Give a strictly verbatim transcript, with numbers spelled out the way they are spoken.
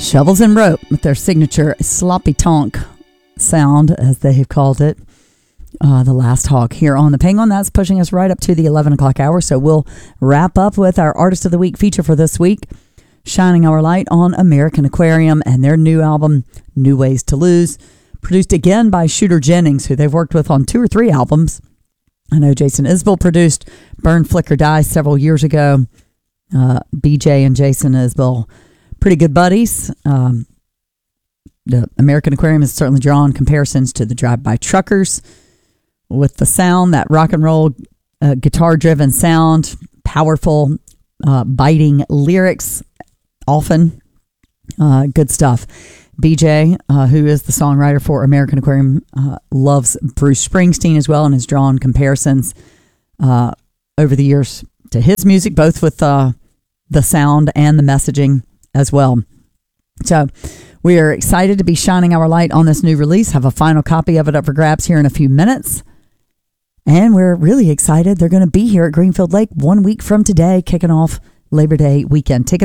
Shovels and Rope with their signature sloppy tonk sound, as they have called it. Uh, the Last Hawk here on the Penguin. That's pushing us right up to the eleven o'clock hour. So we'll wrap up with our Artist of the Week feature for this week, shining our light on American Aquarium and their new album, New Ways to Lose, produced again by Shooter Jennings, who they've worked with on two or three albums. I know Jason Isbell produced Burn, Flicker, Die several years ago. Uh, B J and Jason Isbell, pretty good buddies. Um, the American Aquarium has certainly drawn comparisons to the Drive-By Truckers with the sound, that rock and roll uh, guitar-driven sound, powerful, uh, biting lyrics, often uh, good stuff. B J, uh, who is the songwriter for American Aquarium, uh, loves Bruce Springsteen as well and has drawn comparisons uh, over the years to his music, both with uh, the sound and the messaging as well. So we are excited to be shining our light on this new release. Have a final copy of it up for grabs here in a few minutes. And we're really excited. They're going to be here at Greenfield Lake one week from today, kicking off Labor Day weekend. Tickets